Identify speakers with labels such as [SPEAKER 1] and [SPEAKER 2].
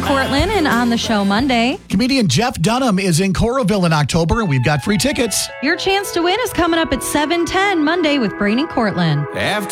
[SPEAKER 1] and Cortland, and on the show Monday.
[SPEAKER 2] Comedian Jeff Dunham is in Coralville in October, and we've got free tickets.
[SPEAKER 1] Your chance to win is coming up at 7:10 Monday with Brain and Cortland.
[SPEAKER 3] After